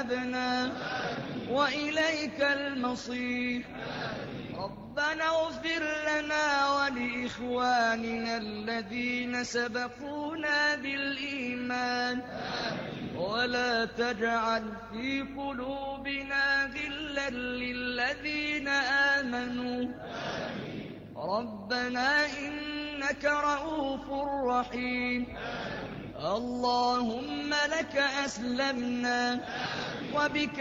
أنبنا وإليك المصير. ربنا اغفر لنا ولإخواننا الذين سبقونا بالإيمان ولا تجعل في قلوبنا غلا للذين آمنوا ربنا إنك رؤوف رحيم. اللهم لك أسلمنا وبك